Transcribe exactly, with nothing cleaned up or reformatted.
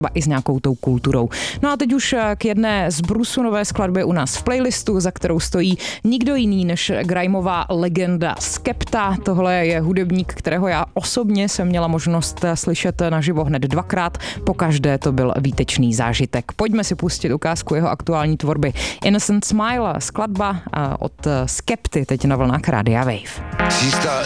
i s nějakou tou kulturou. No a teď už k jedné z Bruceů nové skladby u nás v playlistu, za kterou stojí nikdo jiný než grimeová legenda Skepta. Tohle je hudebník, kterého já osobně jsem měla možnost slyšet naživo hned dvakrát. Pokaždé to byl výtečný zážitek. Pojďme si pustit ukázku jeho aktuální tvorby. Innocent Smile, skladba od Skepty, teď na vlnách Rádia Wave.